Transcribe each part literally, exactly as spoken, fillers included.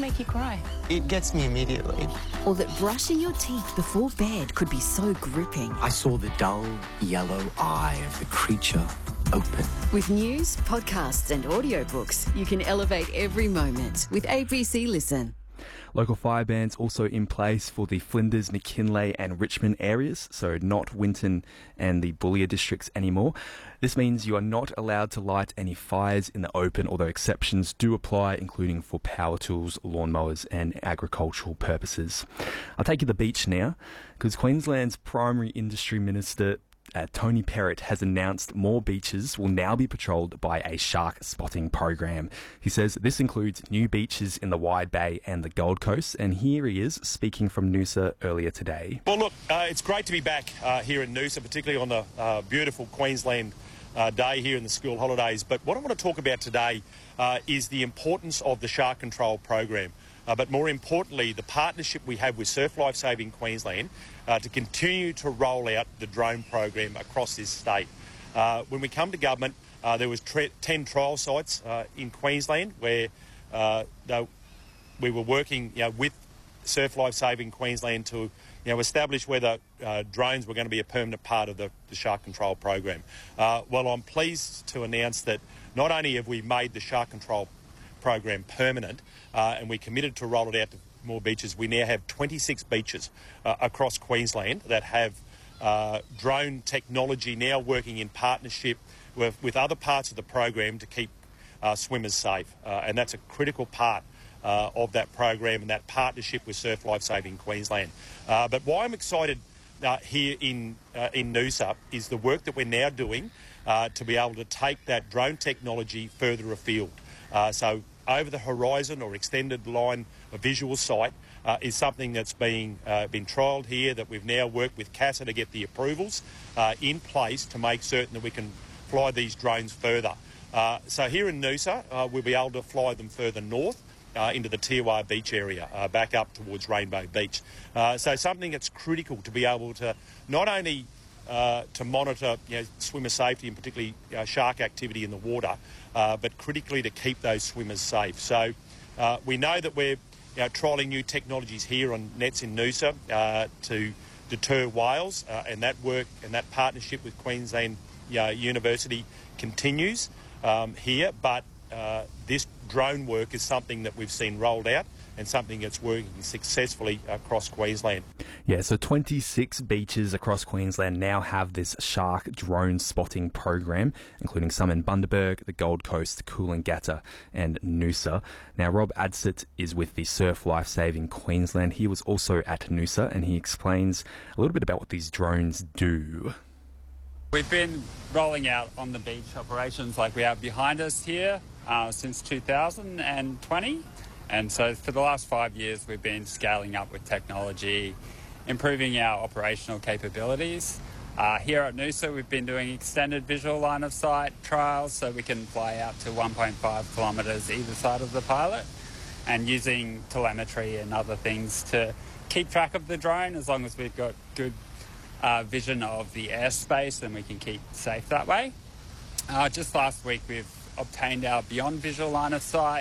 make you cry? It gets me immediately. Or that brushing your teeth before bed could be so gripping. I saw the dull, yellow eye of the creature open. With news, podcasts and audiobooks, you can elevate every moment with A B C Listen. Local fire bans also in place for the Flinders, McKinley and Richmond areas, so not Winton and the Boulia districts anymore. This means you are not allowed to light any fires in the open, although exceptions do apply, including for power tools, lawnmowers and agricultural purposes. I'll take you to the beach now, because Queensland's primary industry minister Uh, Tony Perrott has announced more beaches will now be patrolled by a shark spotting program. He says this includes new beaches in the Wide Bay and the Gold Coast, and here he is speaking from Noosa earlier today. Well, look, uh, it's great to be back uh, here in Noosa, particularly on the uh, beautiful Queensland uh, day here in the school holidays. But what I want to talk about today uh, is the importance of the shark control program. Uh, but more importantly, the partnership we have with Surf Life Saving Queensland uh, to continue to roll out the drone program across this state. Uh, when we come to government, uh, there was tre- ten trial sites uh, in Queensland where uh, they, we were working you know, with Surf Life Saving Queensland to you know, establish whether uh, drones were going to be a permanent part of the, the shark control program. Uh, well, I'm pleased to announce that not only have we made the shark control program permanent, uh, and we committed to roll it out to more beaches. We now have twenty-six beaches uh, across Queensland that have uh, drone technology now working in partnership with, with other parts of the program to keep uh, swimmers safe, uh, and that's a critical part uh, of that program and that partnership with Surf Life Saving Queensland. Uh, but why I'm excited uh, here in uh, in Noosa is the work that we're now doing uh, to be able to take that drone technology further afield. Uh, so over the horizon or extended line of visual sight uh, is something that's being uh, been trialled here, that we've now worked with CASA to get the approvals uh, in place to make certain that we can fly these drones further. Uh, so here in Noosa, uh, we'll be able to fly them further north uh, into the Tiawa Beach area, uh, back up towards Rainbow Beach. Uh, so something that's critical to be able to not only Uh, to monitor you know, swimmer safety and particularly uh, shark activity in the water, uh, but critically to keep those swimmers safe. So uh, we know that we're you know, trialling new technologies here on nets in Noosa uh, to deter whales, uh, and that work and that partnership with Queensland you know, University continues um, here, but uh, this drone work is something that we've seen rolled out and something that's working successfully across Queensland. Yeah, so twenty-six beaches across Queensland now have this shark drone spotting program, including some in Bundaberg, the Gold Coast, Coolangatta and Noosa. Now, Rob Adsit is with the Surf Life Saving Queensland. He was also at Noosa, and he explains a little bit about what these drones do. We've been rolling out on the beach operations like we have behind us here uh, since two thousand twenty. And so for the last five years, we've been scaling up with technology, improving our operational capabilities. Uh, here at Noosa, we've been doing extended visual line of sight trials so we can fly out to one point five kilometres either side of the pilot, and using telemetry and other things to keep track of the drone. As long as we've got good uh, vision of the airspace, then we can keep safe that way. Uh, just last week, we've obtained our beyond visual line of sight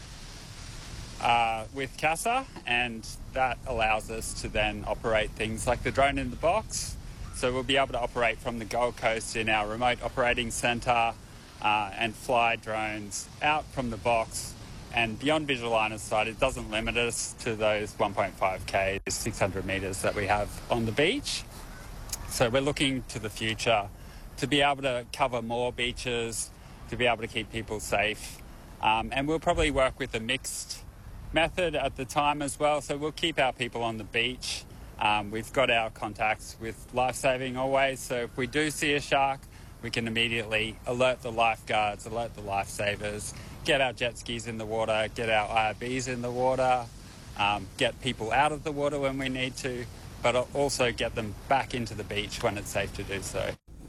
Uh, with CASA, and that allows us to then operate things like the drone in the box. So we'll be able to operate from the Gold Coast in our remote operating centre uh, and fly drones out from the box. And beyond visual line of sight, it doesn't limit us to those one point five K, six hundred metres that we have on the beach. So we're looking to the future to be able to cover more beaches, to be able to keep people safe. Um, and we'll probably work with a mixed method at the time as well, so we'll keep our people on the beach. Um, we've got our contacts with lifesaving always, so if we do see a shark, we can immediately alert the lifeguards, alert the lifesavers, get our jet skis in the water, get our I R Bs in the water, um, get people out of the water when we need to, but also get them back into the beach when it's safe to do so.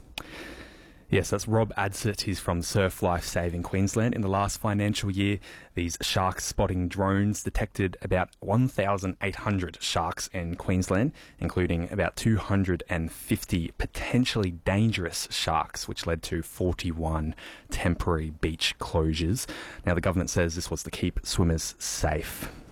Yes, that's Rob Adsit. He's from Surf Life Saving Queensland. In the last financial year, these shark spotting drones detected about one thousand eight hundred sharks in Queensland, including about two hundred fifty potentially dangerous sharks, which led to forty-one temporary beach closures. Now, the government says this was to keep swimmers safe.